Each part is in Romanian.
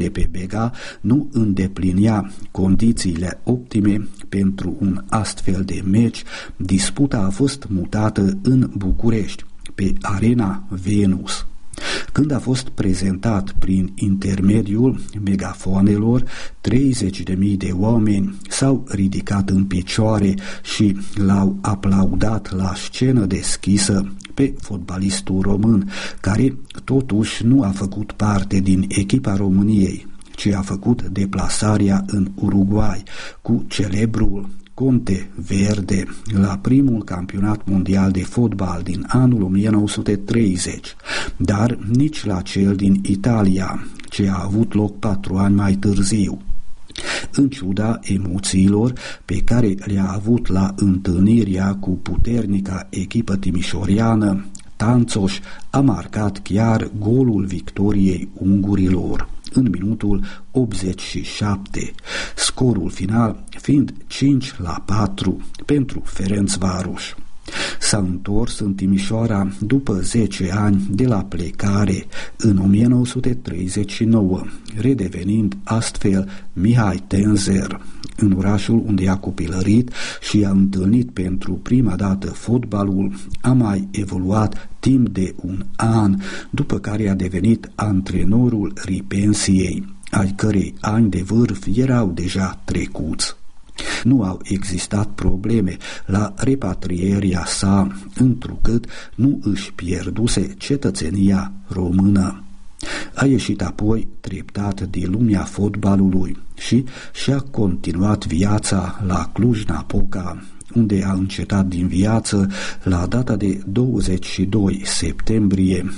de pe Bega nu îndeplinea condițiile optime pentru un astfel de meci, disputa a fost mutată în București, pe Arena Venus. Când a fost prezentat prin intermediul megafoanelor, 30.000 de oameni s-au ridicat în picioare și l-au aplaudat la scenă deschisă pe fotbalistul român, care totuși nu a făcut parte din echipa României, ci a făcut deplasarea în Uruguay cu celebrul Conte Verde la primul campionat mondial de fotbal din anul 1930, dar nici la cel din Italia, ce a avut loc 4 ani mai târziu. În ciuda emoțiilor pe care le-a avut la întâlnirea cu puternica echipă timișoreană, Tanțoș a marcat chiar golul victoriei ungurilor în minutul 87, scorul final fiind 5-4 pentru Ferencvaros. S-a întors în Timișoara după 10 ani de la plecare în 1939, redevenind astfel Mihai Tenzer, în orașul unde a copilărit și a întâlnit pentru prima dată fotbalul. A mai evoluat timp de un an, după care a devenit antrenorul Ripensiei, ai cărei ani de vârf erau deja trecuți. Nu au existat probleme la repatrierea sa, întrucât nu își pierduse cetățenia română. A ieșit apoi treptat de lumea fotbalului și și-a continuat viața la Cluj-Napoca, unde a încetat din viață la data de 22 septembrie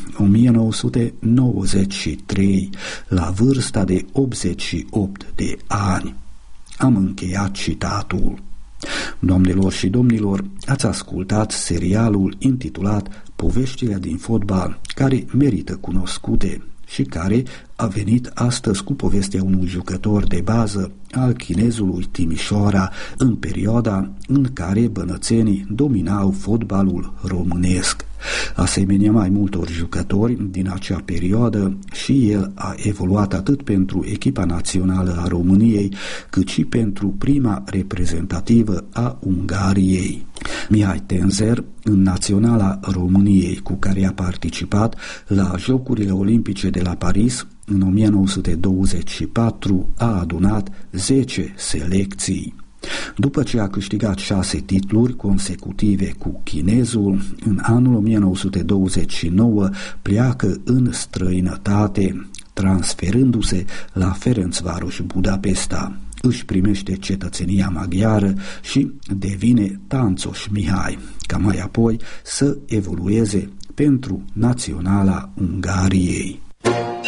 1993, la vârsta de 88 de ani. Am încheiat citatul. Doamnelor și domnilor, ați ascultat serialul intitulat Poveștile din fotbal, care merită cunoscute și care a venit astăzi cu povestea unui jucător de bază al Chinezului Timișoara în perioada în care bănățenii dominau fotbalul românesc. Asemenea mai multor jucători din acea perioadă, și el a evoluat atât pentru echipa națională a României, cât și pentru prima reprezentativă a Ungariei. Mihai Tenzer, în Naționala României, cu care a participat la Jocurile Olimpice de la Paris în 1924, a adunat 10 selecții. După ce a câștigat 6 titluri consecutive cu chinezul, în anul 1929 pleacă în străinătate, transferându-se la Ferencvaros Budapesta. Își primește cetățenia maghiară și devine Tanțoș Mihai, ca mai apoi să evolueze pentru Naționala Ungariei.